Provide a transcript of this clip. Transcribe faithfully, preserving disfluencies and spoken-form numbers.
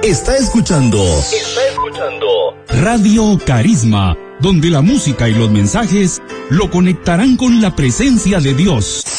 Está escuchando. Está escuchando. Radio Carisma, donde la música y los mensajes lo conectarán con la presencia de Dios.